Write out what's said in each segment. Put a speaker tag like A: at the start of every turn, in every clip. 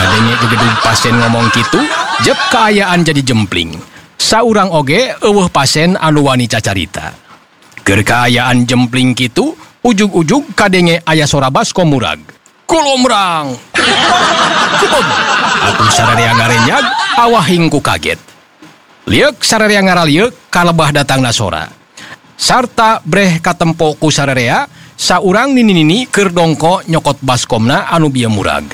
A: Kadenge gegedug pasien ngomong kitu, jep kaayaan jadi jempling. Saurang oge eueuh pasien anu wani cacarita. Keur kaayaan jempling kitu, ujug-ujug kadenge aya sora baskom murag. Kulomrang. Kubog. Atuh sararea ngarenyag, awahing ku kaget. Liek sararea ngaraliek kalebah datangna sora. Sarta breh katempo ku sararea, saurang nini-nini keur dongko nyokot baskomna anu bieu murag.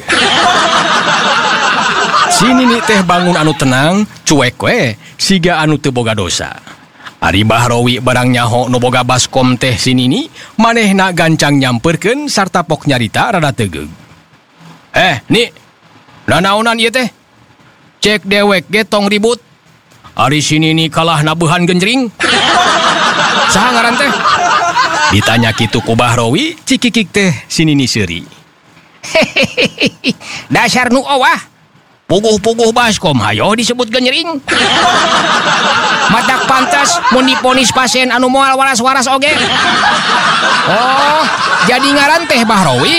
A: Si nini teh bangun anu tenang, cuek we, siga anu teu boga dosa. Ari Bahrowi barang nyaho nu boga baskom teh si nini, manehna gancang nyamperkeun sarta pok nyarita rada tegeug. Ni, nanaonan ieu teh? Cek dewek ge tong ribut. Ari si nini kalah nabuhan genjring. Saha ngaran teh? Ditanya kitu ku Bahrowi, cikikik teh si nini seuri. Dasar nu owah. Puguh-puguh baskom hayo disebut genjring. Matak pantas mun diponis pasien anu moal waras-waras oge. Oh, jadi ngaran teh Bahrowi.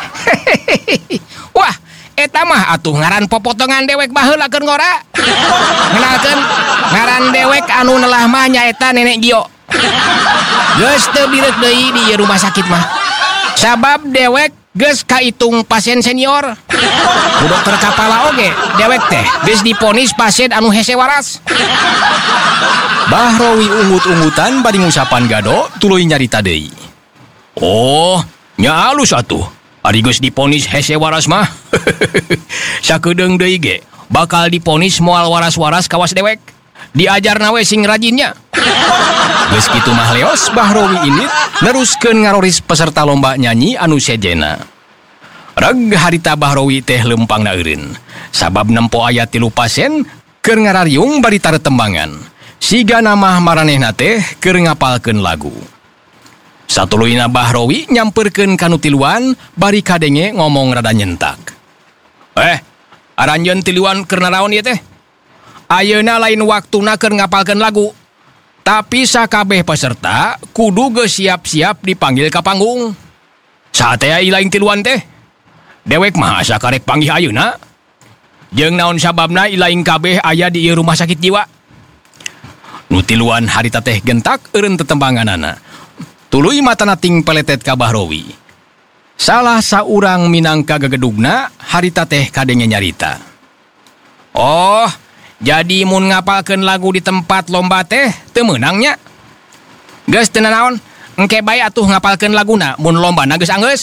A: Wah, eta mah atuh ngaran popotongan dewek baheula keur ngora. Ngenalkeun ngaran dewek anu neulah mah nyaeta Nenek Gio. Geus teu bireuk deui di rumah sakit mah. Sabab dewek geus kaitung pasien senior. Ku dokter kapala oge, dewek teh geus diponis pasien anu hese waras. Bahrowi ungut-ungutan bari ngusapan gado, tuluy nyarita deui. Oh, nya alus atuh. Ari geus diponis hese waras mah. Sakedeung deui ge, bakal diponis moal waras-waras kawas dewek. Diajarna we sing rajinnya. Geus kitu mah leos, Bahrowi init neruskeun ngaroris peserta lomba nyanyi anu sejena. Reg harita Bahrowi teh lempangna eureun. Sabab nempo aya 3 pasien keur ngarariung bari taretembangan. Siga namah maranehna teh keur ngapalkeun lagu. Satuluyna Bahrowi nyamperkeun kanu tiluan bari kadenge ngomong rada nyentak. Aranjeun tiluan keur naraon ieu teh? Ayeuna lain waktuna keur ngapalkeun lagu. Tapi sakabeh peserta kudu geus siap-siap dipanggil ka panggung. Satea ilaing tiluan teh? Dewek mah asa karek panggih ayeuna. Jeung naon sababna ilaing kabeh aya di ieu rumah sakit jiwa. Nu tiluan harita teh gentak eureun tetembanganana. Tuluy matana ting peletet ka Bahrowi. Salah saurang minangka gegedugna harita teh kadenge nyarita. Oh, jadi mun ngapalkeun lagu di tempat lomba teh teu meunang nya. Geus teu naon, engke bae atuh ngapalkeun laguna mun lombana geus anggeus.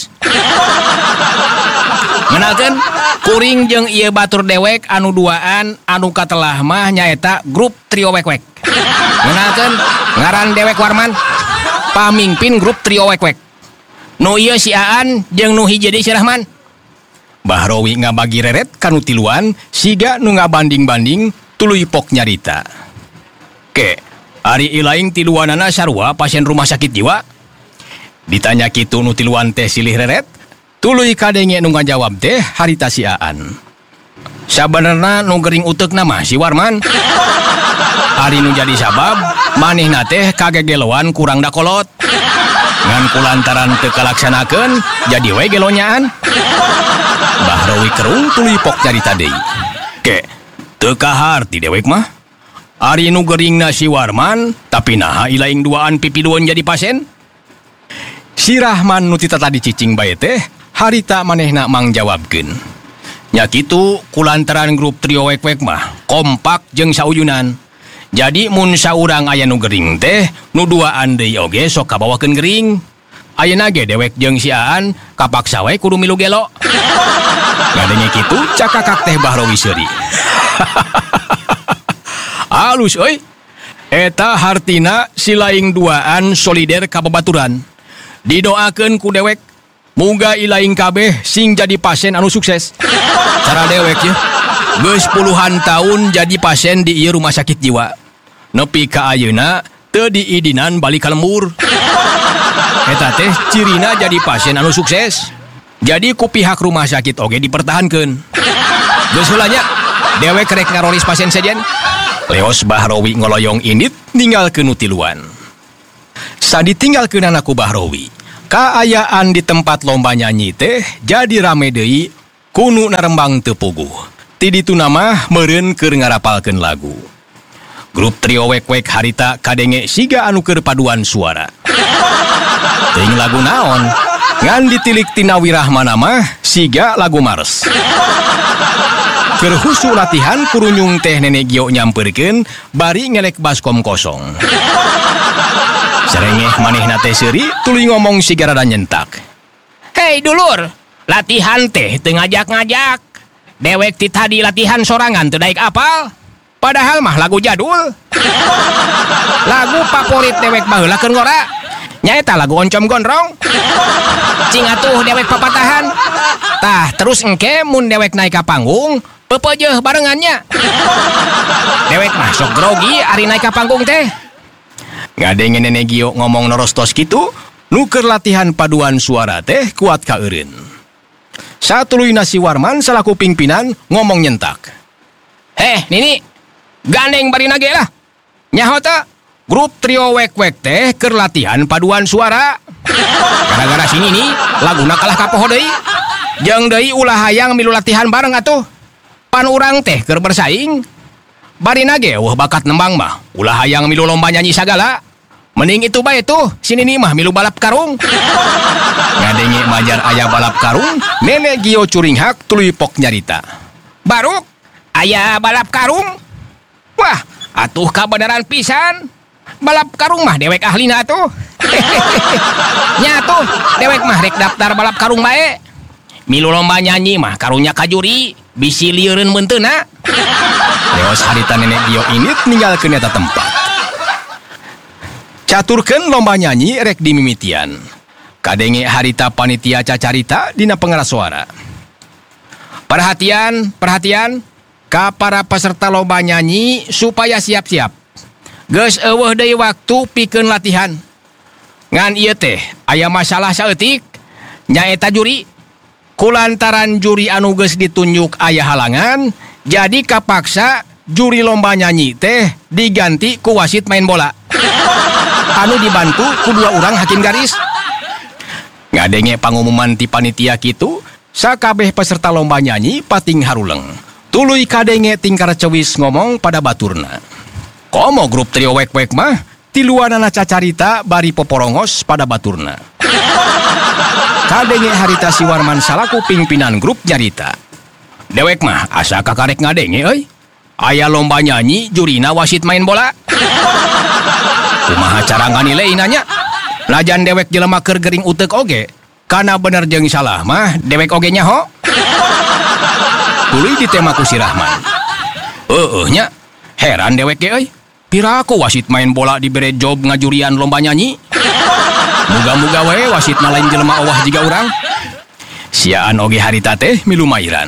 A: Ngenalkeun, kuring jeung ieu batur dewek anu duaan anu katelah mah nyaeta grup trio wek-wek. Ngenalkeun, ngaran dewek Warman, pamimpin grup trio wek-wek. Nu ieu si Aan jeung nu hiji deui si Rahman. Bahrowi ngabagi reret kanu tiluan, siga nu ngabanding-banding tuluy pok nyarita. Ke, ari ilaing tiluanana sarua pasien rumah sakit jiwa? Ditanya kitu nu tiluan teh silih reret, tuluy kadenge nu ngajawab teh harita si Aan. Sabenerna nu gering uteukna mah si Warman. Ari nu jadi sabab, manehna teh kagegeloan kurang dakolot. Ngan kulantaran teu kalaksanakeun, jadi we gelonyaan. Bahrowi kerung tuluy pok carita deui. Ke, teu kaharti dewek mah. Ari nu geuringna si Warman, tapi naha ilaing duaan pipiduan jadi pasien? Si Rahman nu tita tadi cicing bae teh, harita manehna mangjawabkeun. Nya kitu kulantaran grup trio wek-wek mah kompak jeung sauyunan. Jadi mun saurang aya nu gering teh, nu duaan deui oge sok kabawakeun gering. Ayeuna ge dewek jeung si Aan kapaksa we kudu milu gelo. Ngadenge kitu cakakak teh Bahrowi seuri. Alus euy. Eta hartina si laing duaan solider ka babaturan. Didoakeun ku dewek muga ilaing kabeh sing jadi pasien anu sukses. Cara dewek ya. Geus puluhan tahun jadi pasien di ieu rumah sakit jiwa. Nepi ka ayeuna teu diidinan balik ka lembur. Eta teh cirina jadi pasien anu sukses. Jadi ku pihak rumah sakit oge dipertahankeun. Geus heula nya, dewek rek ngaroris pasien sejen. Leos Bahrowi ngoloyong init ninggalkeun nu tiluan. Saditinggalkeunana ku Bahrowi, kaayaan di tempat lomba nyanyi teh jadi rame deui Kuno narembang tepuguh. Ti ditu nama meureun keur ngarapalkeun lagu. Grup trio wek-wek harita kadenge siga anu keur paduan suara. Teuing lagu naon? Ngan ditilik tina Wirahmana mah siga lagu Mars. Keur husu latihan kurunyung teh Nenek Gio nyampeurkeun bari ngelek baskom kosong. Serengeh manehna teh seuri tuluy ngomong siga rada nyentak. Hei dulur, latihan teh teu ngajak-ngajak. Dewek ti tadi latihan sorangan teu daek apal. Padahal mah lagu jadul. Lagu favorit dewek baheula keur ngora. Nyaeta lagu Oncom Gondrong. Cing atuh dewek papatahan. Tah terus engke mun dewek naik ka panggung, pepeujeuh barengannya. Dewek mah sok grogi ari naik ka panggung teh. Ngadenge Nenek Gio ngomong norostos kitu, nu keur latihan paduan suara teh kuat ka eureun. Satuluyna si Warman salaku pingpinan ngomong nyentak. Nini, gandeng barina ge lah. Nyaho teh, grup trio wek-wek teh keur latihan paduan suara. Gara-gara si Nini, laguna kalah ka poho deui. Jeung deui ulah hayang milu latihan bareng atuh. Pan urang teh keur bersaing. Barina ge weuh bakat nembang mah, ulah hayang milu lomba nyanyi sagala. Mending itu bae tuh, si Nini mah milu balap karung. Ngadenge majar aya balap karung, Nenek Gio curinghak tuluy pok nyarita. Baruk, aya balap karung? Wah, atuh kabeneran pisan. Balap karung mah dewek ahlina atuh. Nya tuh, dewek mah rek daftar balap karung bae. Milu lomba nyanyi mah karunya kajuri, bisi lieureun menteuna. Leos harita Nenek Gio init ninggalkeun eta tempat. Caturkeun lomba nyanyi rek dimimitian. Kadenge harita panitia cacarita dina pengeras suara. Perhatian, ka para peserta lomba nyanyi supaya siap-siap. Geus eueuh deui waktu pikeun latihan. Ngan ieu teh aya masalah saeutik nyaeta juri. Kulantaran juri anu geus ditunjuk aya halangan, jadi kapaksa juri lomba nyanyi teh diganti ku wasit main bola. Anu dibantu ku 2 urang hakim garis. Ngadenge pangumuman ti panitia kitu, sakabeh peserta lomba nyanyi pating haruleng. Tuluy kadenge tingkar cewis ngomong pada baturna. Komo grup trio wek-wek mah tiluanana cacarita bari poporongos pada baturna. Kadenge harita si Warman salaku pingpinan grup nyarita. Dewek mah asa kakarek ngadenge euy. Aya lomba nyanyi jurina wasit main bola. Kumaha cara nganileina nya? Lajan dewek jelema keur gering uteuk oge, kana bener jeung salah mah dewek oge nyaho. Tuluy ditema ku si Rahman. Nya, heran dewek ge euy. Piraku wasit main bola dibere job ngajurian lomba nyanyi. Muga-muga we wasitna lain jelema owah jiga urang. Siaan oge harita teh milu mairan.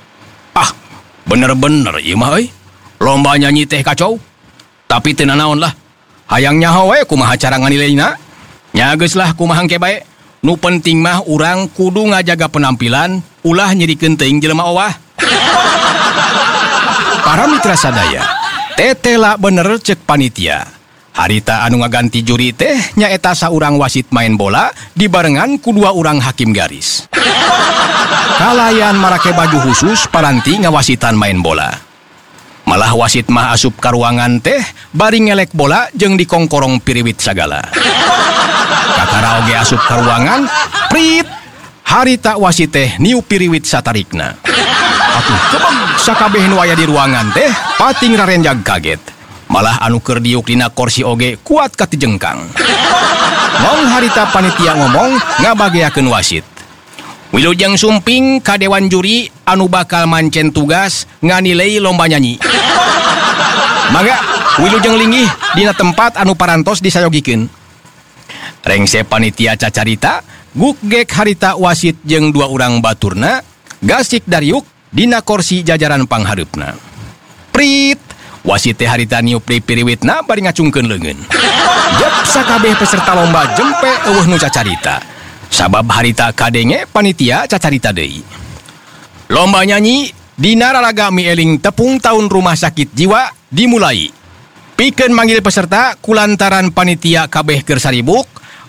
A: Bener-bener ieu mah euy. Lomba nyanyi teh kacau. Tapi teu nanaon lah. Hayang nyaho we kumaha cara nganileina. Nya geus lah kumaha engke bae. Nu penting mah urang kudu ngajaga penampilan, ulah nyirikeun teuing jelema owah. Para mitra sadaya, tetela bener cek panitia. Harita anu ngaganti juri teh nyaeta saurang wasit main bola dibarengan ku 2 urang hakim garis. Kalayan marake baju khusus paranti ngawasitan main bola. Malah wasit mah asup ka ruangan teh bari ngelek bola jeung dikongkorong piriwit sagala. Kakara oge asup ka ruangan, prit. Harita wasit teh niu piriwit satarikna. Atuh kebeng sakabeh nu aya di ruangan teh pating rarenjag kaget. Malah anu keur diuk dina kursi oge kuat katijengkang. Ngong harita panitia ngomong ngabageakeun wasit. Wilujeng sumping ka dewan juri anu bakal mancen tugas nganilai lomba nyanyi. Mangga wilujeng linggih dina tempat anu parantos disayogikeun. Rengse panitia cacarita gukgek harita wasit jeung 2 urang baturna gasik dariuk dina kursi jajaran panghareupna. Prit, wasit teh harita niup deui piriwitna bari ngacungkeun leungeun. Jep sakabeh peserta lomba jempe eueuh nu cacarita. Sabab harita kadenge panitia cacarita deui. Lomba nyanyi dina raraga mieling tepung tahun rumah sakit jiwa dimulai. Pikeun manggil peserta kulantaran panitia kabeh keur saribuk,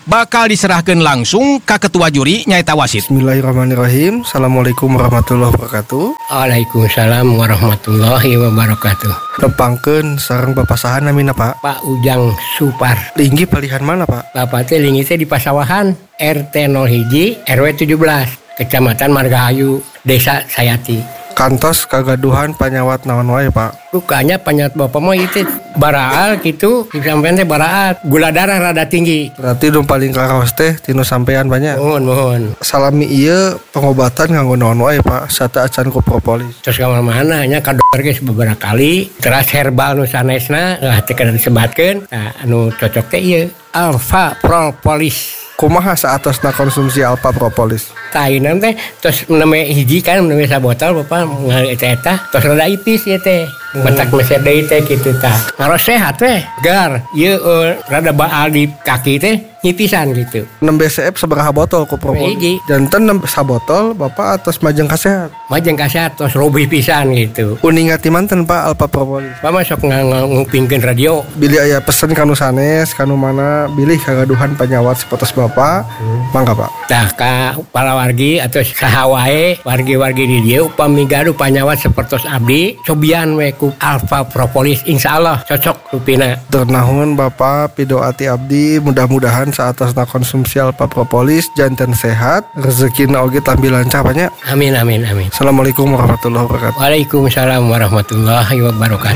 A: bakal diserahkan langsung ke ketua juri nyaeta wasit.
B: Bismillahirrahmanirrahim. Assalamualaikum warahmatullahi wabarakatuh.
C: Waalaikumsalam warahmatullahi wabarakatuh.
B: Tepangkeun sareng papasahan namina Pak.
C: Pak Ujang Supar.
B: Linggi palihan mana Pak?
C: Bapak teh linggi teh di Pasawahan, RT 01 RW 17, Kecamatan Margahayu, Desa Sayati.
B: Kantos kagaduhan panyawat naon wae Pak?
C: Rukanya panyawat bapak mah itu baraat gitu, sampean teh baraat, gula darah rada tinggi.
B: Berarti nu paling karaos teh tinu sampean banyak.
C: Mohon.
B: Salami ieu pengobatan nganggo naon wae Pak? Sata acan ku propolis.
C: Terus ka mana nya ka dokter geus beberapa kali, teras herbal nu sanesna teh kada disebatkeun. Nah, anu cocok teh ieu Alpha Propolis.
B: Kumaha saatosna konsumsi Alpha Propolis?
C: Tainan teh terus meneme hiji kan meneme sabotol bapak eta terus rada ipis ya teh matak meser deui teh kitu tah ngaros sehat teh gar ieu rada baal di kaki teh nyipisan gitu
B: 6 BCF sabaraha botol ku propolis?
C: Hiji.
B: Janten 6 sabotol bapak atas majeng kasehat.
C: Majeng kasehat terus robih pisan gitu.
B: Uningati manten Pak Alpha Propolis.
C: Pak masuk ngupingkeun radio.
B: Bilih aya pesen kanu sanes kanu mana bilih kagaduhan panyawat sapotos Bapak. Mangga Pak.
C: Tah ka para wargi atau saha wae wargi-wargi di dieu upami gaduh panyawat sapertos abdi cobian we ku Alpha Propolis insyaallah cocok rupina.
B: Ternahun Bapak pidoati abdi mudah-mudahan saatosna konsumsi Alpha Propolis janten sehat rezekina oge tampi lancar banyak.
C: Amin.
B: Assalamualaikum warahmatullahi wabarakatuh.
C: Waalaikumsalam warahmatullahi wabarakatuh.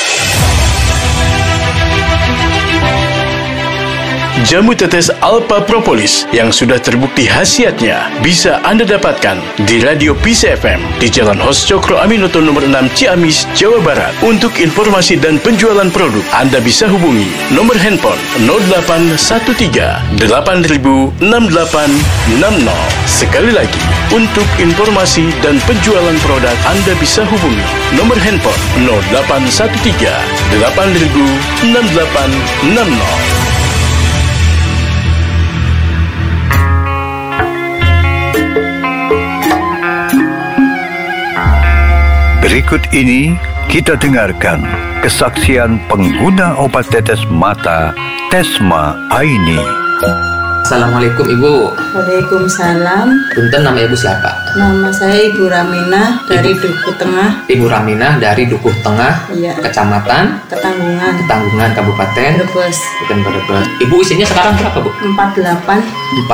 D: Jamu tetes Alpha Propolis yang sudah terbukti khasiatnya bisa Anda dapatkan di Radio Peace FM di Jalan Hos Cokro Aminoto nomor 6 Ciamis, Jawa Barat. Untuk informasi dan penjualan produk, Anda bisa hubungi nomor handphone 0813 8000 6860. Sekali lagi, untuk informasi dan penjualan produk, Anda bisa hubungi nomor handphone 0813 8000 6860.
E: Berikut ini kita dengarkan kesaksian pengguna obat tetes mata Tesma Aini.
F: Assalamualaikum Ibu.
G: Waalaikumsalam.
F: Punten, nama Ibu siapa?
G: Nama saya Ibu Raminah dari Dukuh Tengah.
F: Ibu Raminah dari Dukuh Tengah,
G: Iya.
F: Kecamatan
G: Ketanggungan,
F: Kabupaten
G: Brebes.
F: Brebes. Ibu usianya sekarang berapa, Bu?
G: 48.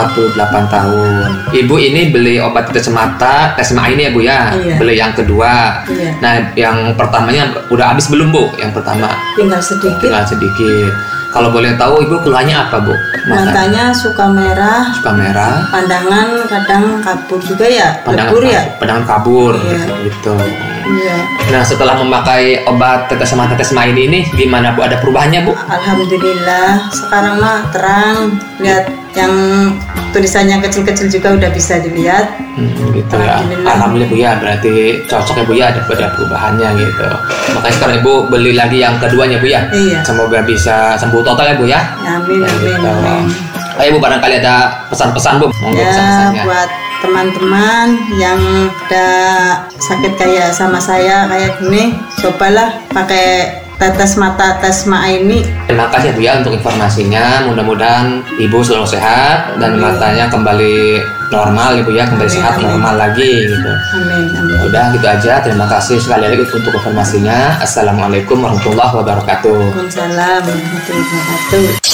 F: 48 tahun. Ibu ini beli obat tetes mata Tesma ini ya, Bu ya?
G: Iya.
F: Beli yang kedua.
G: Iya.
F: Nah, yang pertamanya udah habis belum, Bu? Yang pertama
G: Tinggal sedikit.
F: tinggal sedikit. Kalau boleh tahu Ibu keluhannya apa, Bu?
G: Matanya suka merah.
F: Suka merah.
G: Pandangan kadang kabur juga ya. Lebur ya.
F: Pandangan kabur.
G: Iya.
F: Gitu.
G: Iya.
F: Nah, setelah memakai obat tetes mata Tesma ini gimana, Bu? Ada perubahannya, Bu?
G: Alhamdulillah. Sekarang mah terang. Lihat yang tulisannya kecil-kecil juga udah bisa dilihat.
F: Gitu ya. Alhamdulillah, Bu ya. Berarti cocok ya, Bu ya, ada perubahannya gitu. Makanya sekarang Ibu beli lagi yang keduanya, Bu ya.
G: Iya.
F: Semoga bisa sembuh total ya, Bu ya.
G: Amin,
F: Ya,
G: amin,
F: gitu.
G: amin.
F: Ayo, Bu, barangkali ada pesan-pesan, Bu. Monggo
G: Ya,
F: pesan-pesannya.
G: buat teman-teman yang ada sakit kayak sama saya kayak gini, cobalah pakai tetes mata Tesma ini.
F: Terima kasih, Bu ya, untuk informasinya. Mudah-mudahan Ibu selalu sehat dan matanya kembali normal, Ibu ya, kembali sehat normal lagi gitu.
G: Amin, amin.
F: Udah gitu aja. Terima kasih sekali lagi untuk informasinya. Assalamualaikum warahmatullahi wabarakatuh.
G: Waalaikumsalam warahmatullahi wabarakatuh.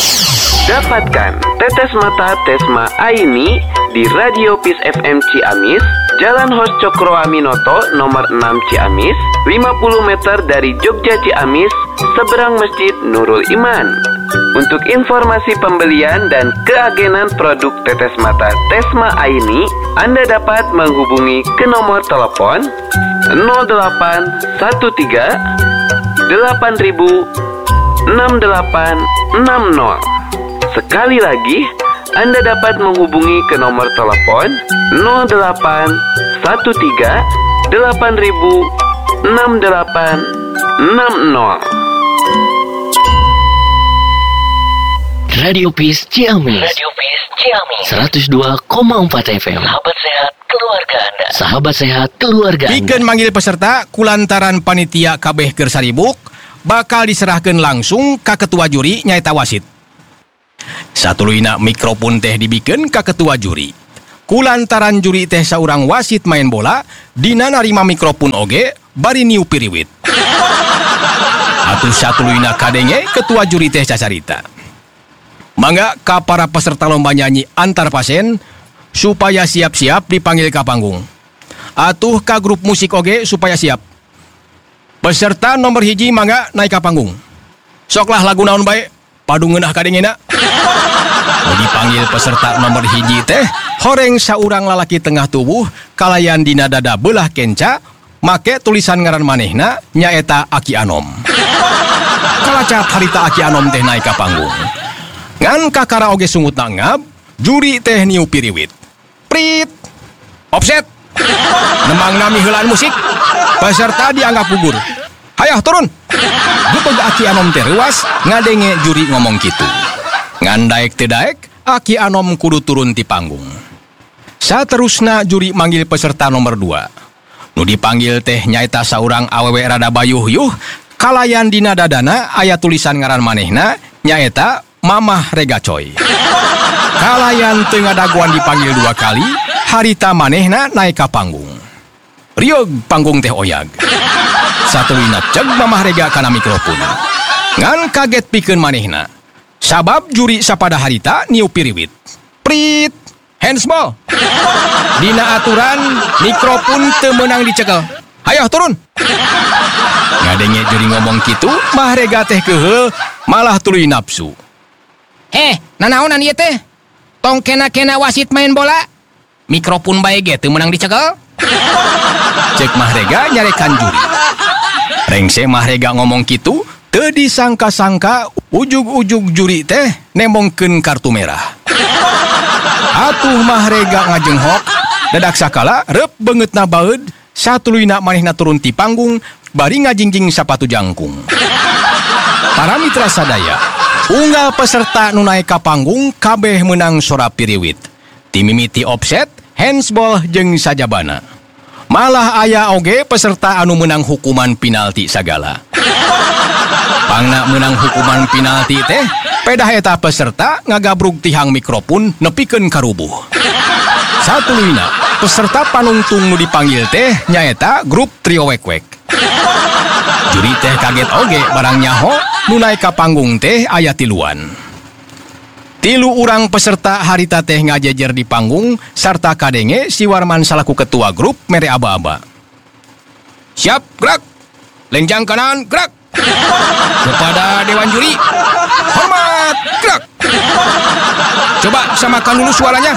H: Dapatkan tetes mata Tesma Aini di Radio Peace FM Ciamis, Jalan Hos Cokro Aminoto nomor 6 Ciamis, 50 meter dari Jogja Ciamis, seberang Masjid Nurul Iman. Untuk informasi pembelian dan keagenan produk tetes mata Tesma Aini, Anda dapat menghubungi ke nomor telepon 0813 8000 6860. Sekali lagi, Anda dapat menghubungi ke nomor telepon 0813 8000 6860.
I: Radio Peace Ciamis. 102,4 FM. Sahabat sehat keluarga Anda.
A: Pikeun manggil peserta kulantaran panitia kabeh keur saribuk bakal diserahkeun langsung ka ketua juri nyaeta wasit. Satuluyna mikrofon teh dibikeun ka ketua juri. Kulantaran juri teh saurang wasit main bola, dina narima mikrofon oge bari niu piriwit. Atuh satuluyna kadenge ketua juri teh cacarita. Mangga ka para peserta lomba nyanyi antar pasien supaya siap-siap dipanggil ka panggung. Atuh ka grup musik oge supaya siap. Peserta nomor hiji mangga naik ka panggung. Soklah lagu naon bae, padu ngeunah kadengena. Dipanggil peserta nomor hiji teh, horeng saurang lalaki tengah tubuh, kalayan dina dada belah kenca, make tulisan ngaran manehna, nyaeta Aki Anom. Kalacap harita Aki Anom teh naik ka panggung. Ngan kakara oge sungut nangap, juri teh niu piriwit. Prit! Offset! Nemang nami heulaan musik, peserta dianggap gugur. Hayah turun! Dupeg Aki Anom teh ruas, ngadenge juri ngomong kitu. Ngan daek teu daek, Aki Anom kudu turun ti panggung. Saterusna juri manggil peserta nomor 2. Nu dipanggil teh nyaeta saurang awewe rada bayuh-yuh, kalayan dina dadana aya tulisan ngaran manehna nyaeta Mamah Rega Coy. Kalayan teu ngadaguan dipanggil 2 kali, harita manehna naik ka panggung. Riog panggung teh oyag. Satuluyna ceg Mamah Rega kana mikrofon. Ngan kaget pikeun manehna. Sabab juri sapada harita niu piriwit. Prit! Handsball! Dina aturan, mikrofon teu meunang dicekel. Hayah turun! Ngadenge juri ngomong kitu, Mah Rega teh keheul, malah tuluy nafsu. Nanaonan ieu teh? Tong kena-kena wasit main bola? Mikrofon bae ge teu meunang dicekel? Cek Mah Rega nyarekan juri. Rengse Mah Rega ngomong kitu, teu disangka-sangka ujug-ujug juri teh nemongkeun kartu merah. Atuh Mah Rega ngajenghok, dadak sakala reup beungeutna baeud, satuluyna manehna turun ti panggung, bari ngajingjing sapatu jangkung. Para mitra sadaya, unggal peserta nu naek ka panggung kabeh meunang sora piriwit. Ti mimiti offset, handsball jeung sajabana. Malah aya oge peserta anu meunang hukuman penalti sagala. Pangna menang hukuman penalti teh, pedah eta peserta ngagabrug tihang mikrofon nepikeun karubuh. Satuluyna, peserta panungtung nu dipanggil teh nyaeta grup Trio Wek-Wek. Juri teh kaget oge barang nyaho nu naek ka panggung teh aya tiluan. 3 urang peserta harita teh ngajejer di panggung sarta kadenge si Warman salaku ketua grup mere aba-aba. Siap, gerak. Lenjang kanan, gerak. Kepada Dewan Juri, hormat, gerak. Coba samakan dulu suaranya.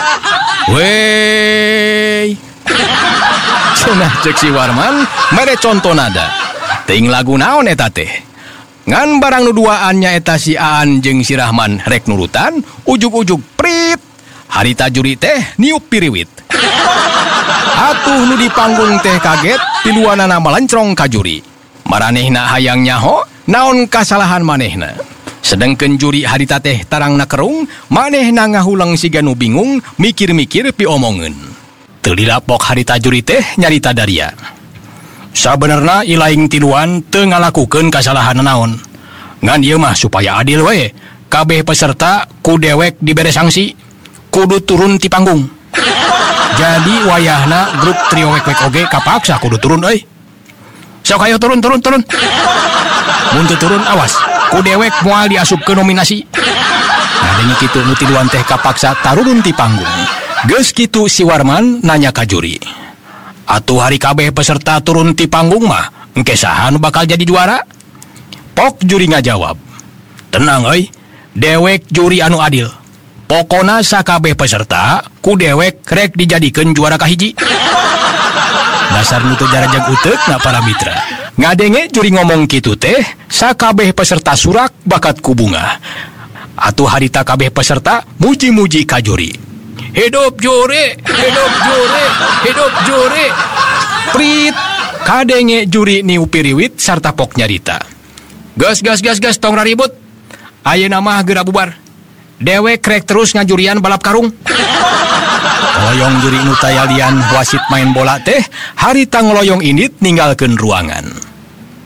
A: Wey. Cenah cek si Warman, mere contoh nada. Ting lagu naon eta teh? Ngan barang nu duaan nyaeta si Aan jeung si Rahman rek nurutan, ujug-ujug prit. Harita juri teh niup piriwit. Atuh nu di panggung teh kaget, tiluanana malencrong ka juri. Maranehna hayang nyaho, naon kasalahan manehna. Sedengkeun juri harita teh tarangna kerung, manehna ngahulang siga nu bingung, mikir-mikir pi omongeun. Teu dirapok harita juri teh nyarita daria. Sabenerna ilaing tiluan teu ngalakukeun kasalahan naon. Ngan ieu mah supaya adil we. Kabeh peserta ku dewek dibere sanksi, kudu turun ti panggung. Jadi wayahna grup Trio Wek-Wek oge kapaksa kudu turun euy. Sok ayo turun. Mun teu turun awas, ku dewek moal diasupkeun nominasi. Ngadenge kitu nu tiluan teh kapaksa tarurun ti panggung. Geus kitu si Warman nanya ka juri. Atuh hari kabeh peserta turun ti panggung mah, engke saha nu bakal jadi juara? Pok juri ngajawab. Tenang euy, dewek juri anu adil. Pokona sakabeh peserta ku dewek rek dijadikeun juara kahiji. Dasar nu teu jarajag uteuk na para mitra. Ngadenge juri ngomong kitu teh, sakabeh peserta surak bakat ku bunga. Atuh harita kabeh peserta muji-muji ka juri. Hidup juri, hidup juri, hidup juri. Prit, kadenge juri niu piriwit sarta pok nyarita. Gas, tong raribut. Ayeuna mah geura bubar. Dewek rek terus ngajurian balap karung. Ngoloyong juri nu tayalian wasit main bola teh, harita ngoloyong indit ninggalkeun ruangan.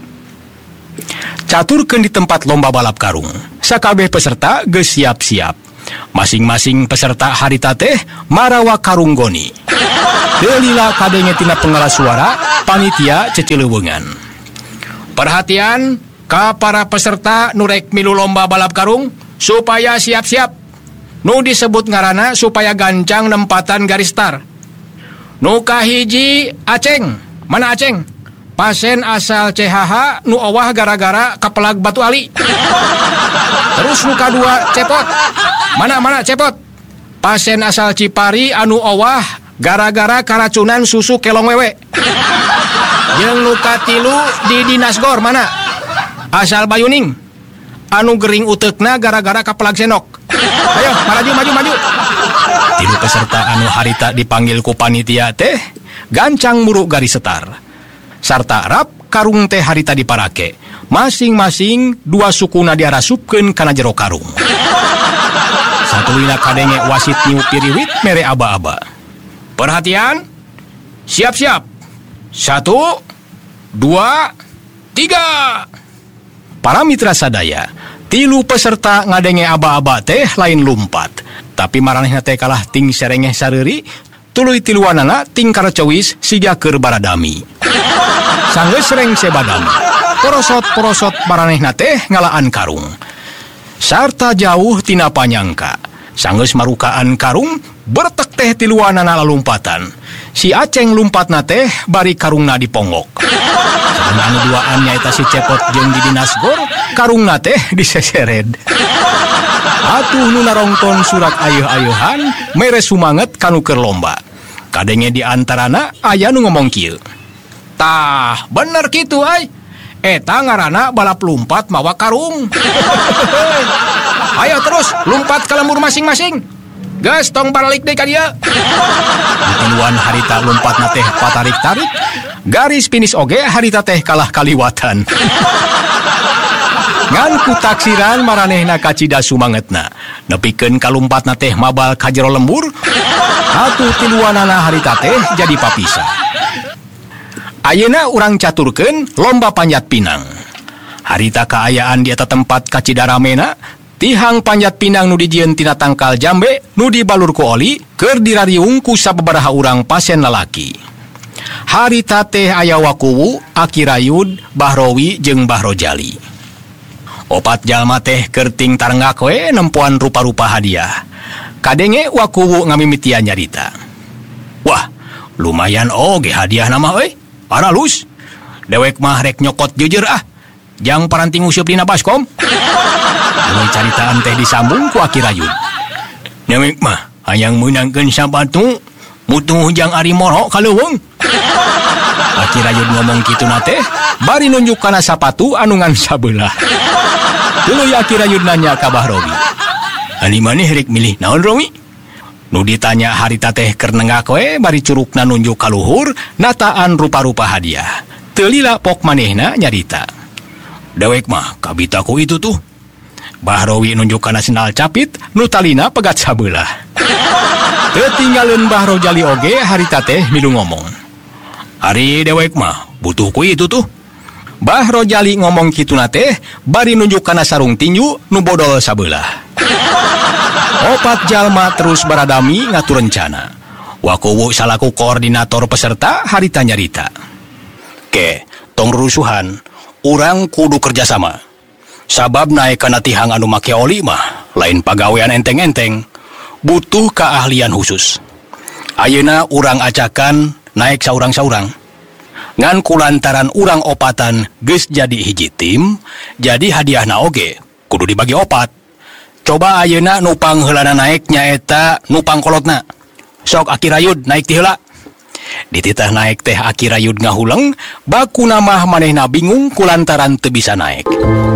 A: Caturkeun di tempat lomba balap karung. Sakabeh peserta geus siap-siap. Masing-masing peserta harita teh marawa karung goni. Teu lila kadenge tina pengeras suara panitia cecileuweungan. Perhatian ka para peserta nu rek milu lomba balap karung supaya siap-siap. Nu disebut ngaranna supaya gancang nempatan garis start. Nu kahiji Aceng. Mana Aceng? Pasien asal CHH nu owah gara-gara kapelag batu ali. Terus nu kadua Cepot. Mana Cepot? Pasien asal Cipari anu owah gara-gara karacunan susu kelong wewe. Jeung nu katilu di Nasgor mana? Asal Bayuning. Anu gering uteukna gara-gara kapelag senok. Ayo, maju. Tilu peserta anu harita dipanggil ku panitia teh gancang muru garis setar. Sarta rap karung teh harita diparake. Masing-masing dua sukuna diarasupkeun kana jero karung. Satuina kadenge wasit niu piriwit mere aba-aba. Perhatian. Siap-siap. 1, 2, 3. Para mitra sadaya, tilu peserta ngadenge aba-aba teh lain lumpat. Tapi maranehna teh kalah ting serengeh sareuri, tuluy tiluanana ting kareceuwis siga keur baradami. Sanggeus sereng sebadami. Porosot-porosot maranehna teh ngalaan karung. Sarta jauh tina panyangka. Sanggeus marukaan karung, bertek teh tiluanana lalumpatan. Si Aceng lumpatna teh bari karungna diponggok. Sareng anu duaan nyaeta si Cepot jeung Didi Nasgor, karungna teh disesered. Atuh nu narongton surat ayeuh-ayeuhan mere sumanget kanu keur lomba. Kadenge di antarana aya nu ngomong kieu. Tah, bener kitu ay. Eta ngaranna balap lumpat mawa karung. Ayo terus lumpat ka lembur masing-masing. Geus tong balik deui ka dieu. Tiluan harita lumpatna teh patarik-tarik. Garis finish oge harita teh kalah kaliwatan. Ngan ku taksiran maranehna kacida sumangetna. Nepikeun kalumpatna teh mabal ka jero lembur. Atuh tiluanana harita teh jadi papisah. Ayeuna urang caturkeun lomba panjat pinang. Harita kaayaan di eta tempat kacida ramena, tihang panjat pinang nu dijieun tina tangkal jambe nu dibalur ku oli keur dirariung ku sababaraha urang pasien lalaki. Harita teh aya Wakuwu, Akirayud, Bahrowi jeung Bahrojali. Opat jalma teh keur ting tarenggak we nempuan rupa-rupa hadiah. Kadenge Wakuwu ngamimitian nyarita. Wah, lumayan oge hadiah nama we. Aralus, dewek mah rek nyokot jujur ah. Jang paranting usup dina baskom. Mulai caritaan teh disambung ku Akirayud. Dewek mah hayang meunangkeun sabatu, mutuh jang ari moro kaleuweung. Akirayud ngomong kitu na teh, bari nunjuk kana sapatu anu ngan sabelah. Tuluy Akirayud nanya ka Bahrowi. Ani maneh rek milih naon Rowi? Nu ditanya harita teh keur nenggak we bari curugna nunjuk ka luhur nataan rupa-rupa hadiah. Teu lila pok manehna nyarita. Dewek mah kabitaku itu tuh. Bahrowi nunjuk kana sendal capit nu talina pegat sabelah. Teu tinggalin Bahrojali oge harita teh milu ngomong. Ari dewek mah butuh ku itu tuh. Bahrojali ngomong kituna teh bari nunjuk kana sarung tinju nu bodol sabelah. Opat jalma terus baradami ngatur rencana. Wakuwu salaku koordinator peserta harita nyarita. Ke, tong rusuhan, urang kudu kerjasama. Sabab naik kana tihang anu make oli mah, lain pagawean enteng-enteng, butuh keahlian khusus. Ayeuna urang acakan naik saurang-saurang. Ngan kulantaran urang opatan geus jadi hiji tim, jadi hadiahna oge kudu dibagi opat. Coba ayeuna nupang heulana naik nyaeta nupang kolotna. Sok Akirayud naik ti heula. Dititah naik teh Akirayud ngahuleng, baku namah manehna bingung kulantaran teu bisa naik.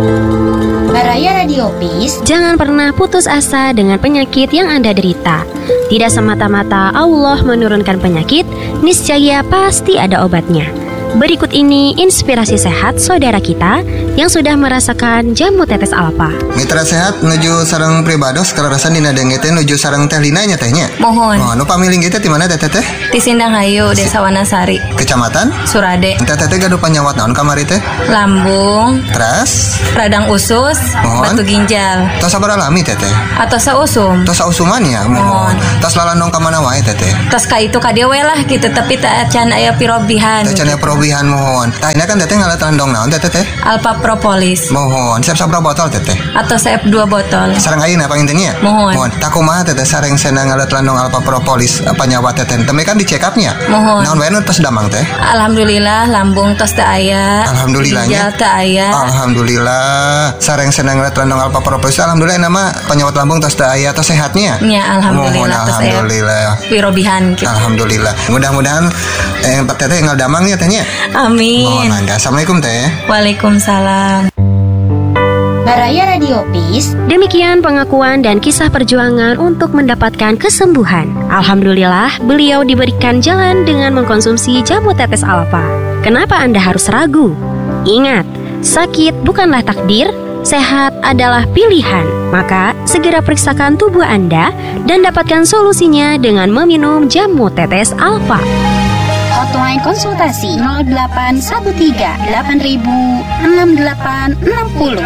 J: Baraya Radio Peace, jangan pernah putus asa dengan penyakit yang Anda derita. Tidak semata-mata Allah menurunkan penyakit, niscaya pasti ada obatnya. Berikut ini inspirasi sehat saudara kita yang sudah merasakan jamu tetes alfa.
K: Mitra sehat nuju sareng pribados kararasan dina denge teh nuju sareng teh Lina nya tehnya.
L: Mohon.
K: Oh, nu pamiling kita di mana teh teh?
L: Di Sindang Hayu, Desa Wanasari.
K: Kecamatan
L: Surade.
K: Teh gaduh panyawat naon kamari teh?
L: Lambung.
K: Teras.
L: Radang usus.
K: Mohon.
L: Batu ginjal.
K: Tos sabar alami teh?
L: Atau sausum.
K: Tos sausuman ya. Mohon. Tos lalandong ka mana wae teh?
L: Tos ka itu ka dieu we lah gitu, tapi tak can aya pirobihan.
K: Tak can aya pirobihan mohon. Tah ini kan teh ngalat landong naon teh?
L: Alpha Propolis.
K: Mohon. Siap sabra botol teh?
L: Atau siap 2 botol.
K: Sareng ayeuna pangintennya?
L: Mohon.
K: Tak kumaha teh sareng sena ngalat landong Alpha Propolis panyawat teh teh kan di check up-nya.
L: Mohon.
K: Naon wae nu tos damang teh?
L: Alhamdulillah lambung tos teu aya.
K: Alhamdulillahnya.
L: Ginjal teu aya.
K: Alhamdulillah. Sareng sena ngalat landong Alpha Propolis alhamdulillah nama penyawat lambung tos teu aya tos sehatnya.
L: Ya alhamdulillah.
K: Mohon alhamdulillah.
L: Pirobihan gitu.
K: Alhamdulillah. Mudah-mudahan teteh tinggal damangnya tehnya.
L: Amin.
K: Mohon mangga. Assalamualaikum teh.
L: Waalaikumsalam.
J: Baraya Radio Peace. Demikian pengakuan dan kisah perjuangan untuk mendapatkan kesembuhan. Alhamdulillah, beliau diberikan jalan dengan mengkonsumsi jamu tetes alfa. Kenapa Anda harus ragu? Ingat, sakit bukanlah takdir, sehat adalah pilihan. Maka, segera periksakan tubuh Anda dan dapatkan solusinya dengan meminum jamu tetes alfa.
M: Hotline konsultasi 0813 8000 6860 0813 8000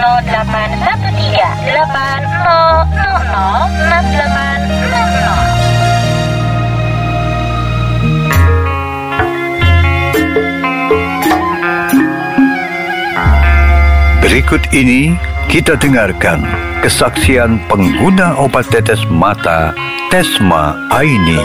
M: 6860.
E: Berikut ini kita dengarkan kesaksian pengguna obat tetes mata Tesma Aini.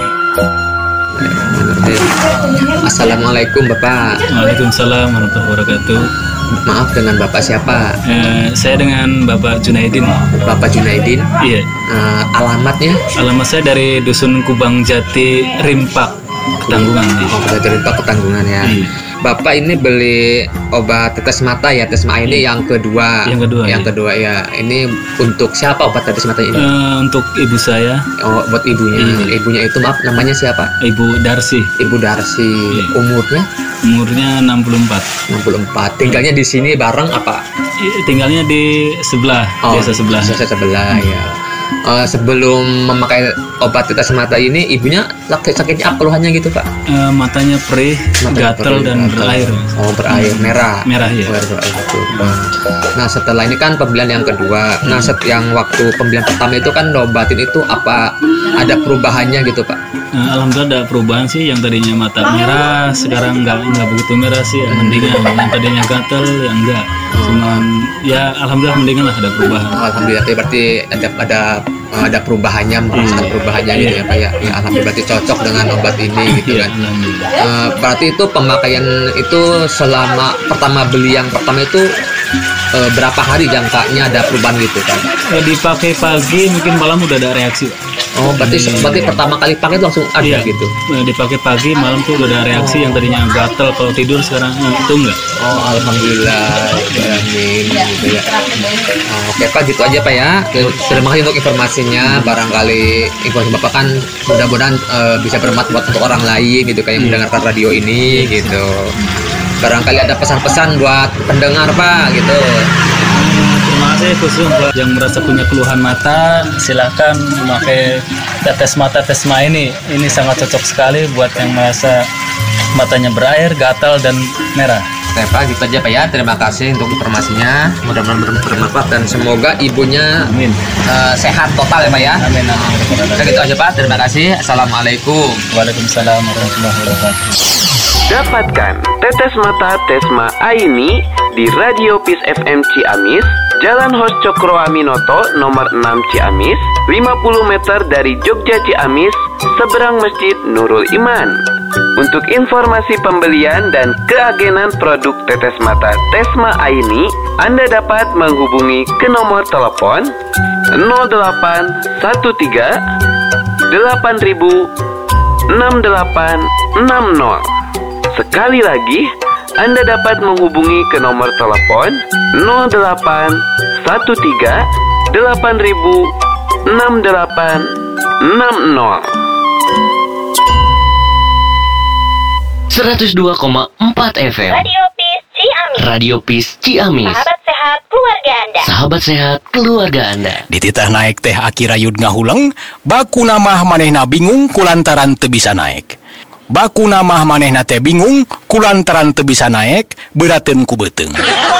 F: Assalamualaikum Bapak.
N: Waalaikumsalam warahmatullahi wabarakatuh.
F: Maaf, dengan Bapak siapa?
N: Saya dengan Bapak Junaidin.
F: Bapak Junaidin?
N: Iya.
F: Alamatnya?
N: Alamat saya dari Dusun Kubang Jati, Rimpak, Ketanggungan.
F: Oh, dari Rimpak, Ketanggungan ya. Iya. Bapak ini beli obat tetes mata ya, Tesma ini yang kedua. Yang kedua ya. Ini untuk siapa obat tetes mata ini?
N: Untuk ibu saya.
F: Oh, buat ibunya. Ibunya itu maaf, namanya siapa?
N: Ibu Darsi.
F: Ibu Darsi. Umurnya?
N: Umurnya 64.
F: 64. Tinggalnya di sini bareng apa?
N: Tinggalnya di sebelah, desa sebelah.
F: Desa sebelah ya. Sebelum memakai obat tetes mata ini, ibunya sakitnya apa keluhannya gitu Pak?
N: Matanya perih, gatal dan berair.
F: Oh, berair, merah.
N: Merah ya.
F: Nah, setelah ini kan pembelian yang kedua. Nah, yang waktu pembelian pertama itu kan obatin itu apa ada perubahannya gitu Pak?
N: Alhamdulillah ada perubahan sih. Yang tadinya mata merah sekarang nggak begitu merah sih. Mendingan. Yang tadinya gatal ya enggak. Cuman ya alhamdulillah mendingan lah, ada perubahan.
F: Alhamdulillah berarti ada perubahannya, merasakan perubahannya gitu ya Pak ya. Alhamdulillah berarti cocok dengan obat ini gitu kan. Berarti itu pemakaian itu selama pertama beli yang pertama itu berapa hari jangkanya ada perubahan gitu kan?
N: Dipakai pagi mungkin malam udah ada reaksi.
F: Oh, berarti pertama kali pakai itu langsung ada gitu.
N: Dipakai pagi malam tuh udah ada reaksi. Yang tadinya gatal kalau tidur sekarang itu enggak.
F: Oh, alhamdulillah. Amin gitu ya. Oke Pak, gitu aja Pak ya. Terima kasih untuk informasinya. Barangkali informasi Bapak kan mudah-mudahan bisa bermanfaat untuk orang lain gitu kayak mendengarkan radio ini gitu. Barangkali ada pesan-pesan buat pendengar Pak gitu.
N: Terima kasih khusus buat yang merasa punya keluhan mata, silakan memakai tetes mata Tesma ini. Ini sangat cocok sekali buat yang merasa matanya berair, gatal dan merah.
F: Pak, gitu aja Pak ya. Terima kasih untuk informasinya. Mudah-mudahan bermanfaat dan semoga ibunya sehat total ya Pak ya.
N: Amin.
F: Gitu aja Pak. Terima kasih. Assalamualaikum.
N: Waalaikumsalam warahmatullahi wabarakatuh.
H: Dapatkan tetes mata Tesma Aini di Radio Peace FM Ciamis, Jalan Hos Cokro Aminoto nomor 6 Ciamis, 50 meter dari Jogja Ciamis, seberang Masjid Nurul Iman. Untuk informasi pembelian dan keagenan produk tetes mata Tesma Aini, Anda dapat menghubungi ke nomor telepon 0813 8000 6860. Sekali lagi, Anda dapat menghubungi ke nomor telepon 0813 8000 6860.
I: 102,4 FM.
M: Radio Peace Ciamis.
I: Radio Peace Ciamis.
M: Sahabat sehat keluarga Anda.
I: Sahabat sehat keluarga Anda.
A: Di titah naik teh Aki Rayud ngahuleng, baku namah manehna bingung kulantaran teu bisa naik. Baku namah manehna teh bingung kulantaran teu bisa naik, berateun ku beuteung.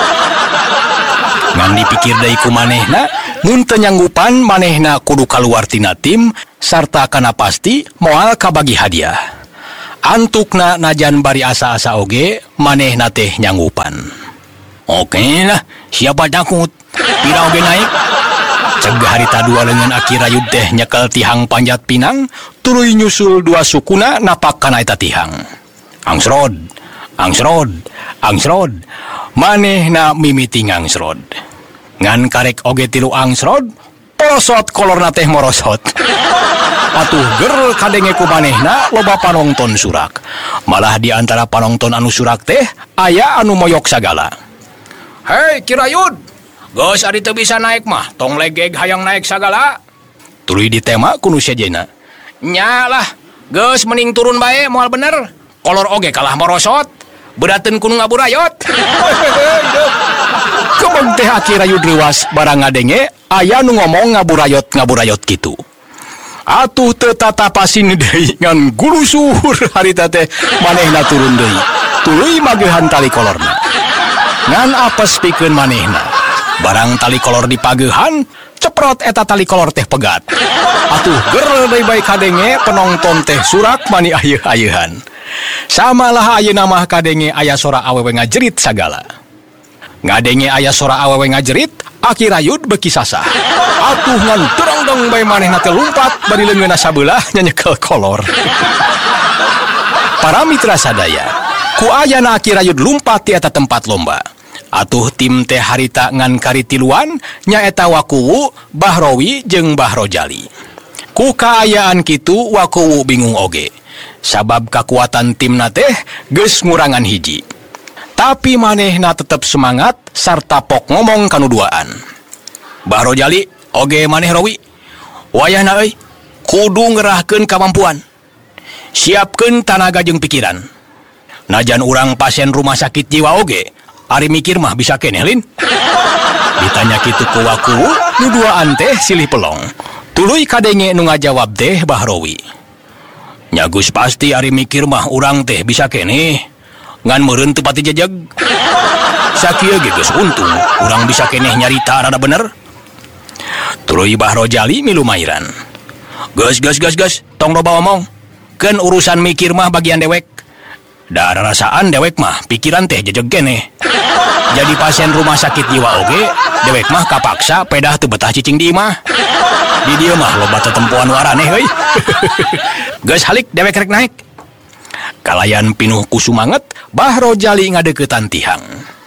A: Ngan dipikir deui ku manehna, mun teu nyanggupan manehna kudu kaluar tina tim sarta kana pasti moal kabagi hadiah. Antukna najan bari asa-asa oge, manehna teh nyanggupan. Oke lah, siapa takut? Pira oge naik? Cegah harita dua lengan Aki Rayud teh nyekel tihang panjat pinang, tuluy nyusul dua sukuna napak kana eta tihang. Angsrod, angsrod, angsrod, manehna mimiti ngangsrod. Ngan karek oge tilu angsrod, polosot kolorna teh morosot. Atuh ger kadenge ku manehna loba panonton surak. Malah di antara panonton anu surak teh aya anu moyok sagala. Hei Ki Rayud, geus ari teu bisa naik mah, tong legeg hayang naik sagala. Tuluy ditema ku nu sejenna. Nya lah, geus mending turun bae moal bener. Kolor oge kalah morosot, berateun kudu ngaburayot. Kebeng teh Aki Rayud riwas barang ngadenge aya nu ngomong ngaburayot kitu. Atuh teu tatapasin deui ngan gulusur harita teh manehna turun deui. Tuluy mageuhan tali kolorna. Ngan apes pikeun manehna. Barang tali kolor dipageuhan, ceprot eta tali kolor teh pegat. Atuh ger deui bae kadenge penonton teh surak mani ayeuh-ayeuhan. Samalah ayeuna mah kadenge aya sora awewe ngajerit sagala. Ngadenge aya sora awewe ngajerit, Aki Rayud beki sasah. Atuh ngan terongdong bae manehna teh lumpat bari leungeunna sabelah nyanyekel kolor. Para mitra sadaya, ku ayana Aki Rayud lumpat ti eta tempat lomba. Atuh tim teh harita ngan karitiluan nyaeta Wakuwu, Bahrowi jeung Bahrojali. Ku kaayaan kitu Wakuwu bingung oge. Sabab kakuatan timna teh geus ngurangan hiji. Tapi manehna tetep semangat sarta pok ngomong kanu duaan. Bahrojali, oge maneh Rowi. Wayahna euy, kudu ngerahkeun kamampuan. Siapkeun tanaga jeung pikiran. Najan urang pasien rumah sakit jiwa oge, ari mikir mah bisa keneh lin. Ditanya kitu ku Wakuwu, nu duaan teh silih pelong. Tuluy kadenge nu ngajawab teh Bahrowi. Nyagus pasti ari mikir mah urang teh bisa keneh. Ngan meureun teu pati jejeg. Sakieu ge geus untung urang bisa keneh nyarita rada bener. Tuluy Bahrojali milu mairan. Geus, tong loba omong. Keun urusan mikir mah bagian dewek. Da rasaan dewek mah pikiran teh jejeg keneh. Jadi pasien rumah sakit jiwa oge, dewek mah kapaksa pedah teu betah cicing di imah. Di dieu mah loba tetempoan waraneh euy. Geus halik dewek rek naik. Kalayan pinuh ku sumanget, Bahrojali ngadeuketan tihang.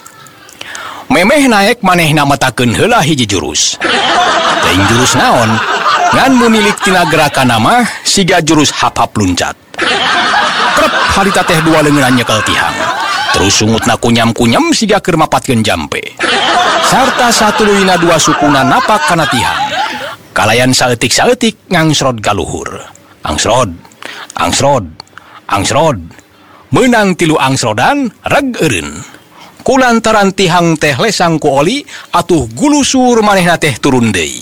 A: Memeh naek manehna matakeun heula hiji jurus. Teuing jurus naon? Ngan munilik tina gerakan nama siga jurus hap-hap luncat. Krep harita teh dua leungeunna nyekel tihang. Terus sungutna kunyam-kunyam siga keur mapatkeun jampe. Sarta satuluyna dua sukuna napak kana tihang. Kalayan saeutik-saeutik ngangsrod ka luhur. Angsrod, angsrod, angsrod. Meunang tilu angsrodan reg eureun. Kulantaran tihang teh lesang ku oli, atuh gulusur manehna teh turun deui.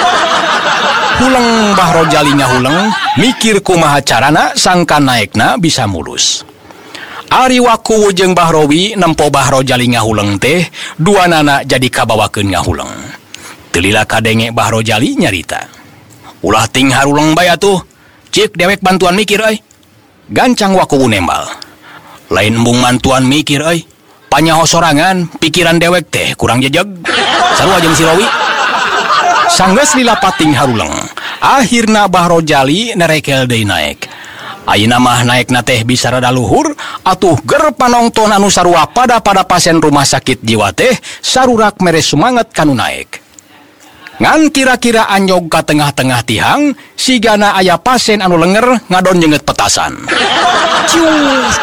A: Huleng Bahrojali ngahuleng, mikir kumaha carana sangkan naekna bisa mulus. Ari Wakuwu jeung Bahrowi nempo Bahrojali ngahuleng teh, duanana jadi kabawakeun ngahuleng. Teu lila kadenge Bahrojali nyarita. Ulah ting haruleng bae atuh, cik dewek bantuan mikir euy. Gancang Wakuwu nembal. Lain embung mantuan mikir euy. Panyaho sorangan, pikiran dewek teh kurang jejeg. Sarua jeung si Rowi. Sanggeus lila pating haruleng. Akhirna Bahrojali nerekel deui naek. Ayeuna mah naekna teh bisa rada luhur, atuh ger panongton anu sarua pada pasien rumah sakit jiwa teh sarurak mere sumanget kanu naek. Ngan kira-kira anjog ka tengah-tengah tihang, sigana aya pasien anu lenger ngadon nyeungeut petasan. Cius,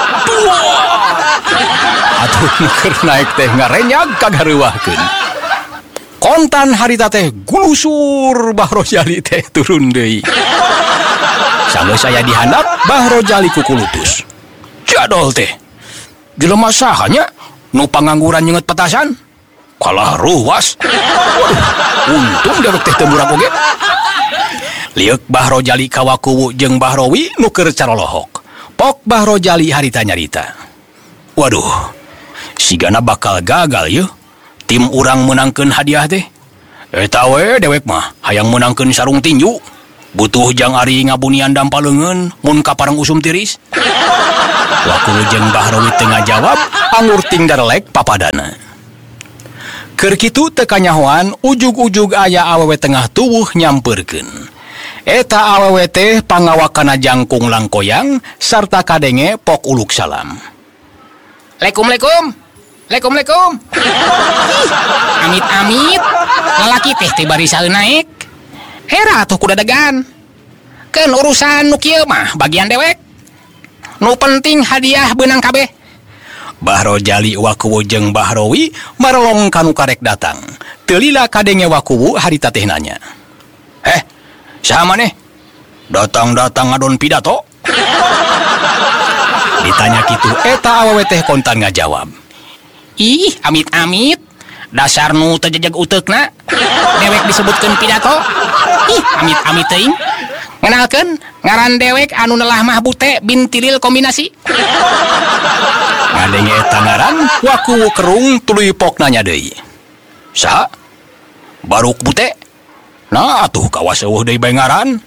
A: atuh keur naek teh ngarenyag kagareuwahkeun. Kontan harita teh gulusur Bahrojali teh turun deui. Sanggeus aya di handap Bahrojali kukulutus. Jadol teh. Jelema sahanya nu pangangguran nyeungeut petasan. Kalah ruas. Untung dewek teh teu murag oge. Liuk Bahro Jali kawakuwu jeung Bahrowi nu keur carolohok. Pok Bahro Jali harita nyarita. Waduh, sigana bakal gagal ye. Tim urang menangkeun hadiah teh. Eta we dewek mah hayang menangkeun sarung tinju. Butuh jang ari ngabunian dampaleungeun mun kapareng usum tiris. Wakuwu jeung Bahrowi teu ngajawab, anggur ting darelek papadana. Keur kitu teu kanyahoan ujug-ujug aya awewe tengah tuwuh nyampeurkeun. Eta awewe teh pangawakana jangkung langkoyang sarta kadenge pok uluk salam. Assalamualaikum. Waalaikumsalam. Amit-amit, lalaki teh teh bari saeun naik. Hera atuh kuda dagan. Keun urusan nu kieu mah bagian dewek. Nu penting hadiah beunang kabeh. Bahro Jali wakuwu jeung Bahrowi marolong kanu karek datang. Teu lila kadenge wakuwu harita teh nanya. Saha maneh? Datang-datang ngadon pidato? Ditanya kitu eta awewe teh kontan ngajawab. Ih, amit-amit. Dasar nu teu jejeg uteukna. Dewek disebutkeun pidato. Ih, amit-amit teuing. Ngenalkeun, ngaran dewek anu neulah mah Bute binti Lil kombinasi. Ngadenge eta ngaran, wakuwu kerung tuluy pok nanya deui. Saha? Baruk Bute? Nah, atuh kawas eueuh deui bae ngaran.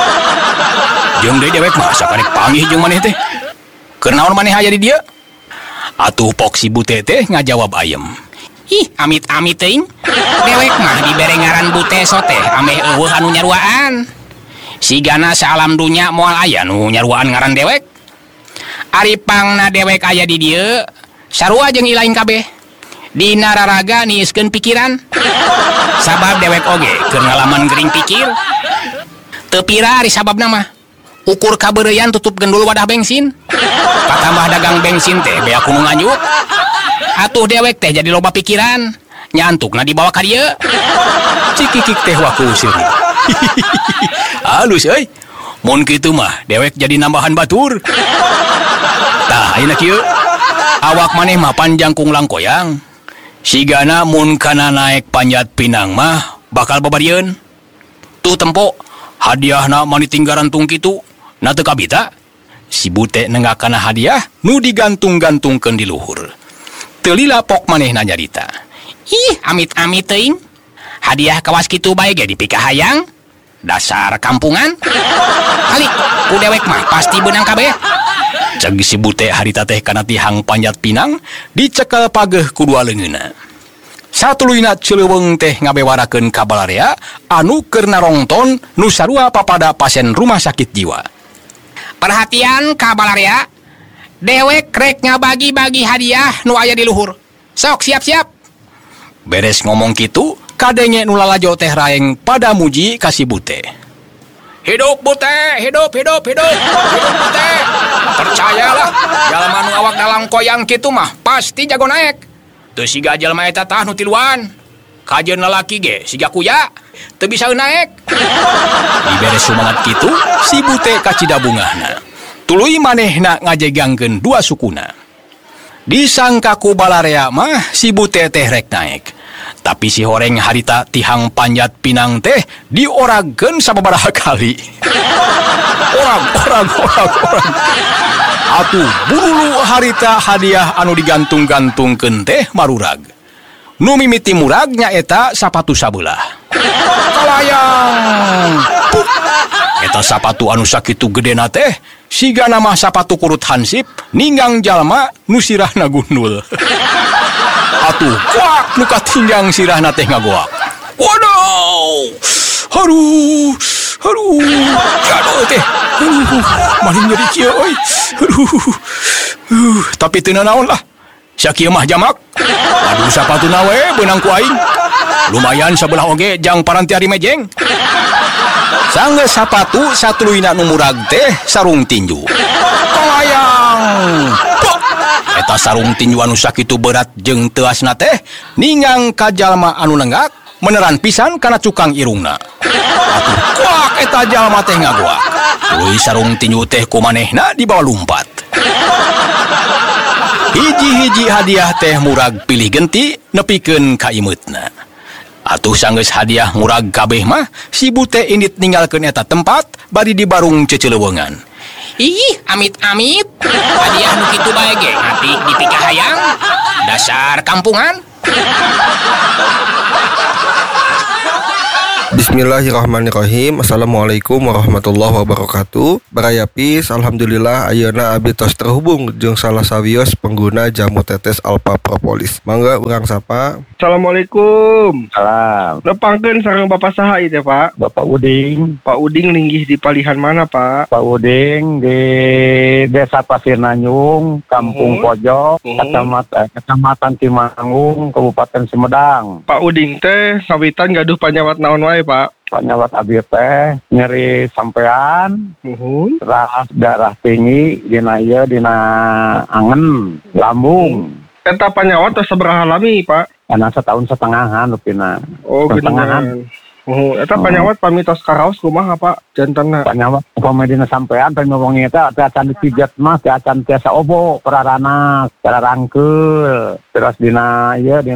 A: Jeung deui dewek mah sakarek panggih jeung maneh teh. Keur naon maneh aya di dieu? Atuh pok si Bute teh ngajawab ayem. Ih, amit-amit teuing. Dewek mah dibere ngaran Bute so teh ameh eueuh anu nyaruaan. Sigana saalam dunya moal aya nu nyaruaan ngaran dewek. Ari pangna dewek aya di dieu, sarua jeung ilaing kabeh. Dina raraga niiskeun pikiran. Sabab dewek oge keur ngalaman gering pikir. Teu pira ari sababna mah. Ukur kabeureuyan tutup gendul wadah bensin. Katambah dagang bensin teh bea kudu nganyuk. Atuh dewek teh jadi loba pikiran. Nyantukna dibawa ka dieu. Cikikik teh wakuwu seueur. Halus euy. Mun kitu mah dewek jadi nambahan batur. Tah ayeuna kieu. Awak maneh mah panjang kung langkoyang. Sigana mun kana naek panjat pinang mah bakal babarieun. Tuh tempo hadiahna mani tinggarantung kitu. Na teu kabita. Si Bute nenggakana hadiah nu digantung-gantungkeun di luhur. Teu lila pok manehna nyarita. Ih, amit-amit teuing. Hadiah kawas kitu bae ge dipikah hayang. Dasar kampungan. Halik, ku dewek mah pasti beunang kabeh. Ceg si Bute harita teh kana tihang panjat pinang dicekel pageuh ku dua leungeunna. Satuluyna Cileuweung teh ngabewarakeun ka balarea anu keur narongton nu sarua papada pasien rumah sakit jiwa. Perhatian ka balarea. Dewek rek ngabagi-bagi hadiah nu aya di luhur. Sok siap-siap. Beres ngomong kitu, kadenge nu lalajo teh raeng pada muji ka si Bute. Hidup Bute, hidup Bute. Percayalah, jalma nu awak dalang koyang kitu mah pasti jago naek. Teu siga jalma eta tah nu tiluan. Kajeun lalaki ge siga kuya, teu bisa naek. Diberes sumangat kitu, si Bute kacida bungahna. Tuluy manehna ngajegangkeun dua sukuna. Disangka ku balarea mah si Bute teh rek naek. Tapi si horeng harita tihang panjat pinang teh dioragkeun sababaraha kali. Orang. Atuh bulu harita hadiah anu digantung-gantungkeun teh marurag. Nu mimiti murag nyaeta sapatu sabelah. Kalayang. Puk. Eta sapatu anu sakitu gedena teh sigana mah sapatu kurut hansip ninggang jalma nu sirahna gundul. Atuh kuak nu katinggang sirahna teh ngagoak. Waduh. Haruh. Jadol teh. Maling nyeri kieu euy. Tapi teu naon lah. Sakieu mah jamak. Aduh sapatuna we beunang ku aing. Lumayan sabelah oge jang paranti ari mejeng. Sanggeus sapatu satuluyna nu murag teh sarung tinju. Kalayang. Eta sarung tinju anu sakitu berat jeung teu asna teh ningang ka jalma anu nenggak meneran pisan kana cukang irungna. Atuh kuak eta jalma teh ngagoak. Tuluy sarung tinju teh ku manehna dibawa lumpat. Hiji-hiji hadiah teh murag pilih genti nepikeun ka imutna. Atuh sanggeus hadiah murag kabeh mah si bute indit ninggalkeun eta tempat bari di barung ceceleuweungan. Ih, amit-amit. Hadiah nu kitu bae ge ngati dipikah hayang. Dasar kampungan.
B: Bismillahirrahmanirrahim. Assalamualaikum warahmatullahi wabarakatuh. Baraya Pis, alhamdulillah ayeuna abdi tos terhubung jeung salah sawios pengguna jamu tetes Alpha Propolis. Mangga urang sapa. Assalamualaikum.
O: Salam.
B: Nepangkeun sareng Bapak saha ieu teh, Pak?
O: Bapak Uding.
B: Pak Uding linggih di palihan mana, Pak?
O: Pak Uding di Desa Pasir Nanyung, Kampung Pojok, Kecamatan Cimangung, Kabupaten Sumedang.
B: Pak Uding teh sawitan gaduh panyawat naon wae, Pak?
O: Panyawat abdi teh nyeri sampean, terus darah tinggi dina angen, lambung.
B: Eta panyawat tos sabaraha lami, Pak?
O: Karena setahun setengahan lupina.
B: Oh, geningan. Eta panyawat pamitos karaos kumaha, Pak? Jantanna.
O: Panyawat komedina sampean teh ngomongin eta teh acan dipijet mah teh acan tiasa obo perarana, cara rangkeul. Terus dina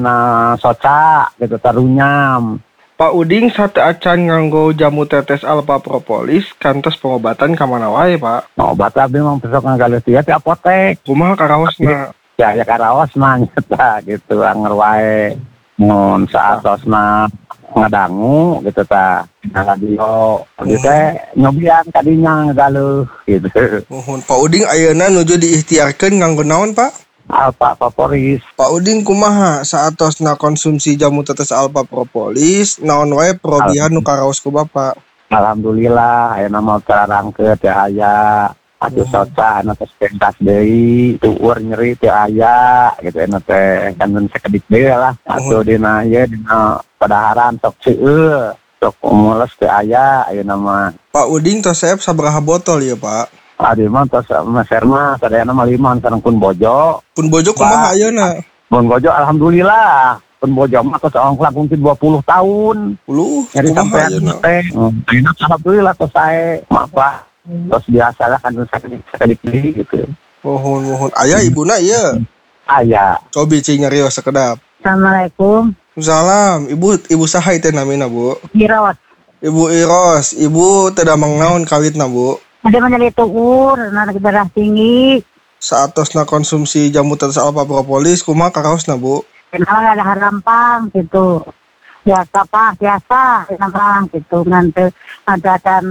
O: soca gitu tarunyam.
B: Pak Uding sate acan nganggo jamu tetes Alpha Propolis kantos pengobatan ka mana wae, Pak?
O: Obat abdi mah besok ngagaleus di apotek.
B: Kumaha karaosna?
O: Ya karaos mah nyata gitu anger wae. Mun saatosna ngadangu gitu tah. Nah radio abdi teh nyobian kadinya ngagaleus gitu.
B: Pak Uding ayeuna nuju diikhtiarkeun nganggo naon, Pak?
O: Alpha Propolis.
B: Pak Uding kumaha saatosna konsumsi jamu tetes Alpha Propolis naon wae perobihan nu karaos ku Bapak?
O: Alhamdulillah ayeuna mah cararangkeun teh aya atuh soca anu teh pentas deui tueur nyeri teh aya gitu anu teh kan sakedik deui lah atuh dina padaharan sok seueur sok mules teh aya ayeuna mah.
B: Pak Uding tosep sabaraha botol ya, Pak?
O: Adi mah tos meser mah sadayana mah 5 sareng pun bojo.
B: Pun bojo kumaha ayeuna?
O: Pun bojo alhamdulillah. Pun bojo mah tos ongklak mungkin 20 tahun.
B: 10.
O: Jadi sampai teh. Alhamdulillah tos sae mah Pak. Tos biasa lah kan sakit gitu.
B: Mohon. Aya ibuna ieu?
O: Aya.
B: Cobi cing nyarios sakedap.
P: Assalamualaikum.
B: Salam. Ibu saha teh namina, Bu?
P: Iros.
B: Ibu Iros. Ibu teu damang naon kawitna, Bu?
P: Ada menjadi tuur, narik darah tinggi.
B: Saatosna konsumsi jamu tetes Alpha Propolis, kumaha karaosna, Bu?
P: Kenal ada harampang gitu. Biasa, harampang gitu. Nanti ada kan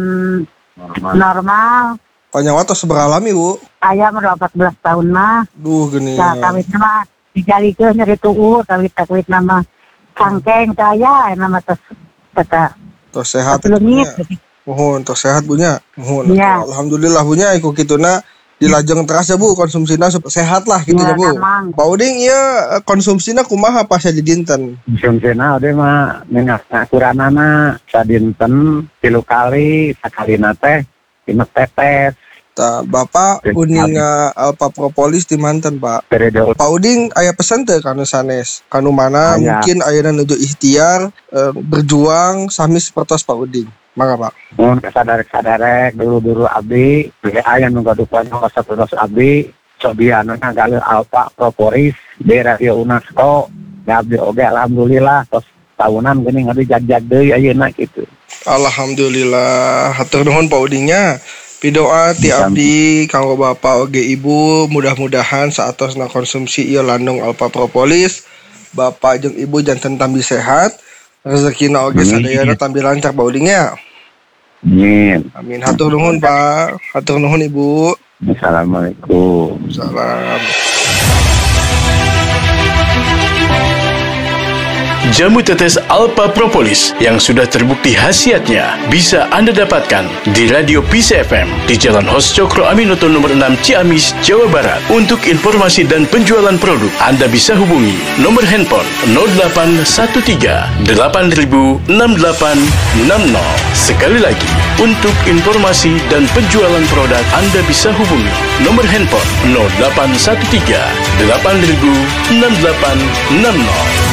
P: normal.
B: Panyawat tos sabaraha lami, Bu?
P: Aya mah 14 tahun mah.
B: Duh, geuning.
P: Nah, kawitna mah dijalikeun nyeri tuur, kawit nama sangkeng saya nama tos kata.
B: Tos sehat. Mohon tos sehat bunya. Mohon.
P: Ya.
B: Alhamdulillah bunya iku kituna dilajeng teras ya, Bu, konsumsina sehat lah gitu ya, Bu. Pak Uding ieu konsumsina kumaha pas di dinten?
O: Konsumsina ode mah minyak akuranana sadinten 3 kali, sakalina teh 5 tetes.
B: Tah, Bapak Uding Alpha Propolis di manten, Pak. Pak Uding aya pesan teh kanu sanes? Kanu mana mungkin ayeuna nuju ikhtiar berjuang sami sapertos Pak Uding. Mangga, Pak.
O: Mun kasadarek dulu abdi, aya nu gaduh sapertos abdi, cobian ngagaleus Alpha Propolis di Radio UNESCO. Abdi oge alhamdulillah tos tahunan geuning abdi jag-jag deui ayeuna kitu.
B: Alhamdulillah, hatur nuhun Pak Udingnya. Pidoa ti abdi kanggo Bapak oge Ibu, mudah-mudahan saatosna konsumsi ieu landung Alpha Propolis, Bapak jeung Ibu janten tambi sehat. Rezekina oge sadayana tampi lancar Pak Udingnya.
O: Amin.
B: Amin. Hatur nuhun, Pak. Hatur nuhun, Ibu.
O: Assalamualaikum.
B: Salam.
D: Jamu tetes Alpha Propolis yang sudah terbukti khasiatnya bisa Anda dapatkan di Radio Peace FM di Jalan Hos Cokro Aminoto nomor 6 Ciamis, Jawa Barat. Untuk informasi dan penjualan produk, Anda bisa hubungi nomor handphone 0813 8000 6860. Sekali lagi, untuk informasi dan penjualan produk, Anda bisa hubungi nomor handphone 0813 8000 6860.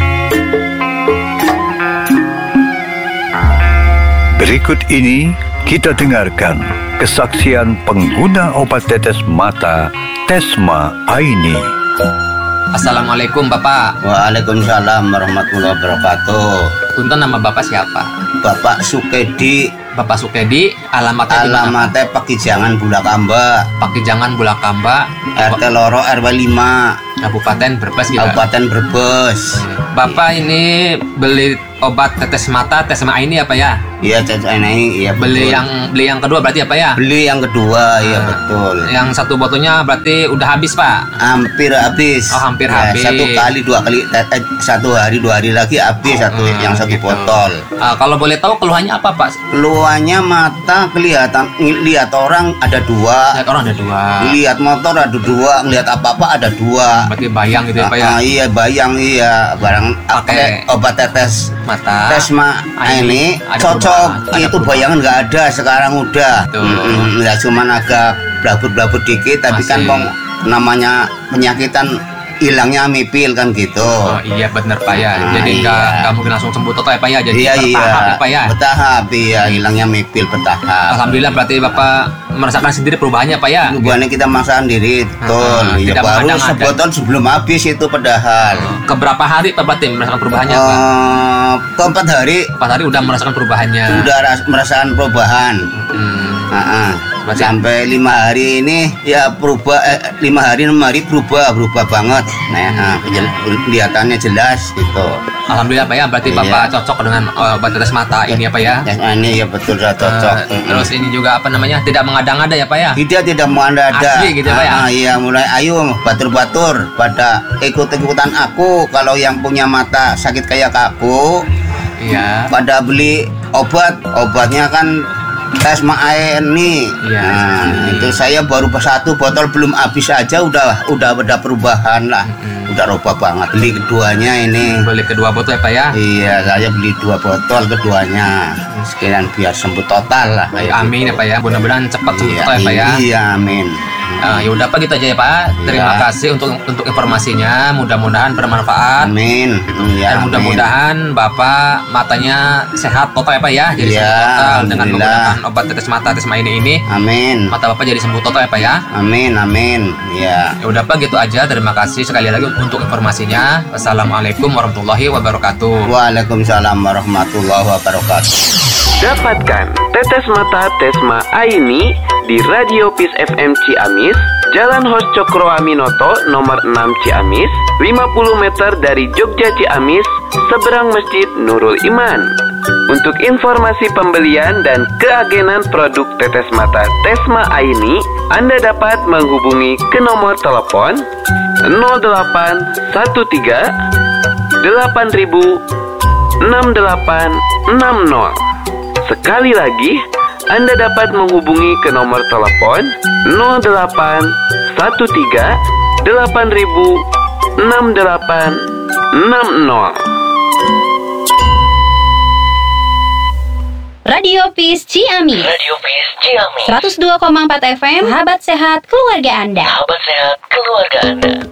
E: Berikut ini kita dengarkan kesaksian pengguna obat tetes mata Tesma Aini.
F: Assalamualaikum Bapak.
Q: Waalaikumsalam warahmatullahi wabarakatuh.
F: Punten, nama Bapak siapa?
Q: Bapak Sukedi.
F: Bapak Sukedi,
Q: alamatnya Pakijangan Bulakamba.
F: Pakijangan Bulakamba,
Q: RT Loro RW 5,
F: Kabupaten Brebes gitu.
Q: Kabupaten Brebes.
F: Bapak ini beli obat tetes mata Tesma Aini apa ya?
Q: Iya, Tesma Aini, iya betul.
F: Beli yang kedua berarti apa ya?
Q: Beli yang kedua, iya betul.
F: Yang satu botolnya berarti udah habis, Pak?
Q: Hampir habis.
F: Oh, hampir
Q: ya,
F: habis.
Q: dua kali, 1 hari lagi habis yang satu
F: gitu.
Q: botol.
F: Kalau boleh tahu keluhannya apa, Pak?
Q: Keluhannya mata kelihatan, lihat orang ada 2.
F: Lihat orang ada 2.
Q: Lihat motor ada 2, ngelihat apa-apa ada 2.
F: Berarti bayang gitu ya, Pak ya?
Q: Iya, bayang, iya. Barang pakai obat tetes
F: mata
Q: Tesma Aini cocok. Itu bayangan nggak ada sekarang udah. Nggak cuman agak blabut-blabut dikit, tapi kan namanya penyakitan hilangnya mipil kan gitu.
F: Oh iya bener Pak ya. Jadi nggak mungkin langsung sembuh total ya Pak ya. Jadi bertahap ya Pak ya.
Q: Bertahap, iya, hilangnya mipil bertahap.
F: Alhamdulillah, berarti Bapak merasakan sendiri perubahannya Pak ya.
Q: Perubahannya kita merasakan sendiri, betul. Ya, baru sebotol sebelum habis itu padahal.
F: Keberapa hari Pak berarti merasakan perubahannya Pak?
Q: Ke 4 hari.
F: 4 hari udah merasakan perubahannya.
Q: Sudah merasakan perubahan. Sampai 5 hari ini ya berubah, 5 hari 6 hari berubah banget. Nah, kelihatannya jelas gitu.
F: Alhamdulillah Pak ya, berarti Bapak cocok dengan obat tetes mata ini ya Pak ya.
Q: Ini ya betul, sudah cocok.
F: Terus ini juga apa namanya, tidak mengada-ngada ya Pak ya.
Q: Tidak mengada-ngada.
F: Asli gitu Pak ya.
Q: Iya, mulai ayo batur-batur pada ikut-ikutan aku. Kalau yang punya mata sakit kayak aku, iya, pada beli obatnya kan Tesma Aini. Itu saya baru 1 botol belum habis aja udah ada perubahan lah. Udah robah banget. Beli keduanya ini.
F: Beli kedua botol ya Pak ya?
Q: Iya, saya beli 2 botol keduanya. Sekalian biar sembuh total lah.
F: Amin ya Pak ya. Mudah-mudahan cepat sembuh total ya Pak ya.
Q: Iya, amin.
F: Ya udah Pak, gitu aja ya Pak. Terima kasih untuk informasinya. Mudah-mudahan bermanfaat.
Q: Amin.
F: Dan mudah-mudahan Bapak matanya sehat total ya Pak ya. Jadi sembuh total dengan menggunakan obat tetes mata Tesma ini.
Q: Amin.
F: Mata Bapak jadi sembuh total ya Pak ya.
Q: Amin. Ya.
F: Ya udah Pak, gitu aja. Terima kasih sekali lagi untuk informasinya. Wassalamualaikum warahmatullahi wabarakatuh.
Q: Waalaikumsalam warahmatullahi wabarakatuh.
H: Dapatkan tetes mata Tesma Aini di Radio Peace FM Ciamis, Jalan Hos Cokro Aminoto nomor 6 Ciamis, 50 meter dari Jogja Ciamis, seberang Masjid Nurul Iman. Untuk informasi pembelian dan keagenan produk tetes mata Tesma Aini, Anda dapat menghubungi ke nomor telepon 0813 8000 6860. Sekali lagi, Anda dapat menghubungi ke nomor telepon 0813 8000 6860.
J: Radio Peace Ciamis.
I: Radio Peace Ciamis.
J: 102,4 FM. Sahabat sehat keluarga Anda.
I: Sahabat sehat keluarga Anda.